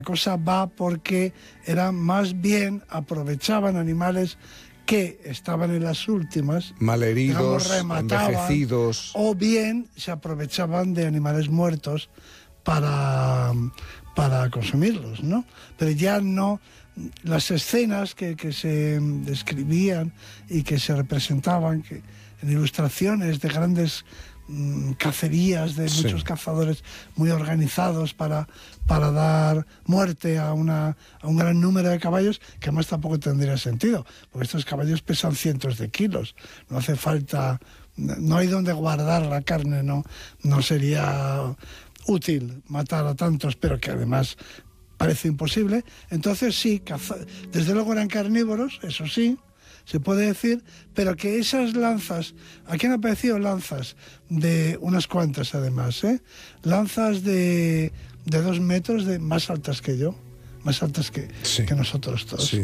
La cosa va porque eran más bien, aprovechaban animales que estaban en las últimas, malheridos, envejecidos, o bien se aprovechaban de animales muertos para consumirlos, ¿no? Pero ya no, las escenas que se describían y que se representaban en ilustraciones de grandes cacerías de muchos cazadores muy organizados para dar muerte a un gran número de caballos, que además tampoco tendría sentido, porque estos caballos pesan cientos de kilos, no hace falta, no hay donde guardar la carne, no sería útil matar a tantos, pero que además parece imposible. Entonces sí, desde luego eran carnívoros, eso sí, se puede decir, pero que esas lanzas, aquí han aparecido lanzas de unas cuantas además, lanzas de 2 metros, más altas que yo, más altas que nosotros todos. Sí.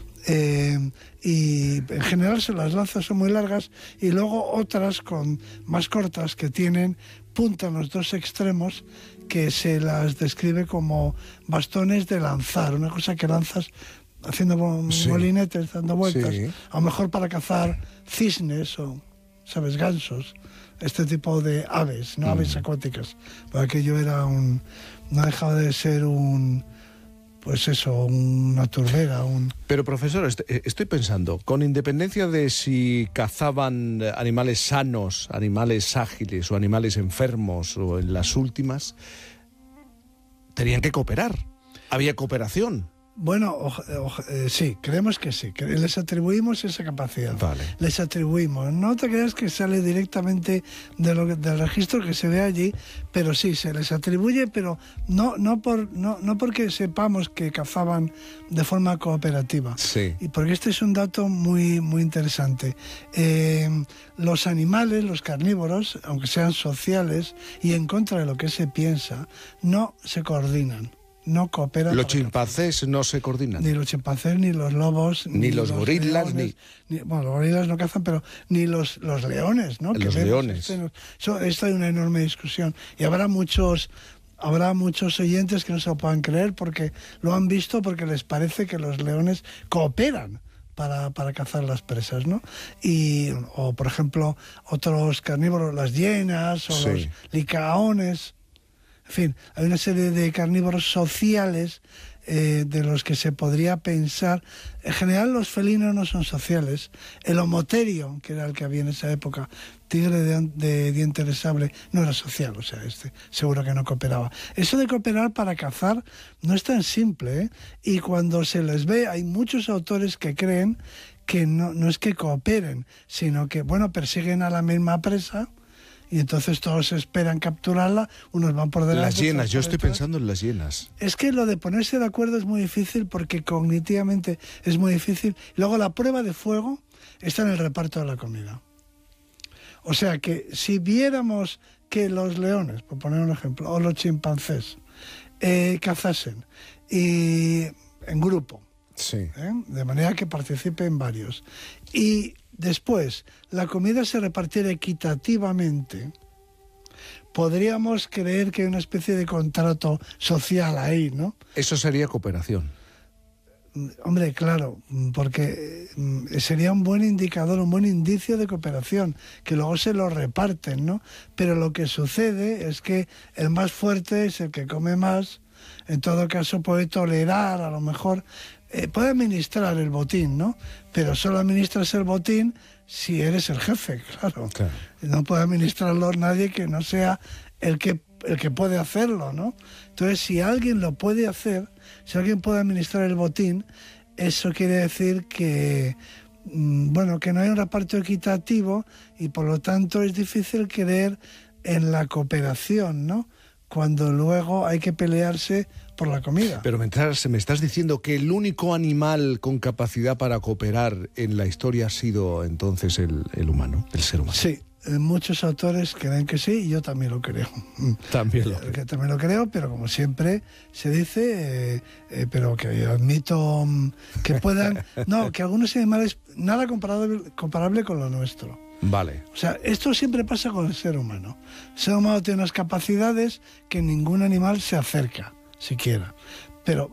Y en general las lanzas son muy largas, y luego otras más cortas que tienen punta en los 2 extremos, que se las describe como bastones de lanzar, una cosa que lanzas haciendo molinetes, dando vueltas, a lo mejor para cazar cisnes o, ¿sabes?, gansos, este tipo de aves, no aves acuáticas, porque aquello era no dejaba de ser una turbera. Pero profesor, estoy pensando, con independencia de si cazaban animales sanos, animales ágiles o animales enfermos, o en las últimas, tenían que cooperar, había cooperación. Bueno, sí, creemos que sí, que les atribuimos esa capacidad. Vale. Les atribuimos. No te creas que sale directamente del registro que se ve allí, pero sí, se les atribuye, pero no porque sepamos que cazaban de forma cooperativa. Sí. Y porque este es un dato muy, muy interesante. Los animales, los carnívoros, aunque sean sociales y en contra de lo que se piensa, no se coordinan. No cooperan. Los chimpancés no se coordinan. Ni los chimpancés, ni los lobos, ni los gorilas, leones, bueno, los gorilas no cazan, pero ni los leones, ¿no? Los leones. Esto hay una enorme discusión. Y habrá muchos oyentes que no se lo puedan creer porque lo han visto, porque les parece que los leones cooperan para cazar las presas, ¿no? O, por ejemplo, otros carnívoros, las hienas o los licaones. En fin, hay una serie de carnívoros sociales de los que se podría pensar. En general los felinos no son sociales. El homoterio, que era el que había en esa época, tigre de diente de sable, no era social, o sea, seguro que no cooperaba. Eso de cooperar para cazar no es tan simple, ¿eh? Y cuando se les ve, hay muchos autores que creen que no es que cooperen, sino que, persiguen a la misma presa, y entonces todos esperan capturarla, unos van por delante. Las hienas, yo estoy pensando en las hienas. Es que lo de ponerse de acuerdo es muy difícil porque cognitivamente es muy difícil. Luego la prueba de fuego está en el reparto de la comida. O sea que si viéramos que los leones, por poner un ejemplo, o los chimpancés cazasen y en grupo, de manera que participen varios, y después la comida se repartiera equitativamente, podríamos creer que hay una especie de contrato social ahí, ¿no? Eso sería cooperación. Hombre, claro, porque sería un buen indicador, un buen indicio de cooperación, que luego se lo reparten, ¿no? Pero lo que sucede es que el más fuerte es el que come más. En todo caso puede tolerar, a lo mejor, puede administrar el botín, ¿no? Pero solo administras el botín si eres el jefe, claro. No puede administrarlo nadie que no sea el que puede hacerlo, ¿no? Entonces, si alguien lo puede hacer, si alguien puede administrar el botín, eso quiere decir que que no hay un reparto equitativo y por lo tanto es difícil creer en la cooperación, ¿no? Cuando luego hay que pelearse por la comida. Pero me estás diciendo que el único animal con capacidad para cooperar en la historia ha sido entonces el humano, el ser humano. Sí, muchos autores creen que sí y yo también lo creo. También lo creo, pero como siempre se dice, pero que admito que puedan... No, que algunos animales, nada comparable con lo nuestro. Vale. O sea, esto siempre pasa con el ser humano. El ser humano tiene unas capacidades que ningún animal se acerca, siquiera. pero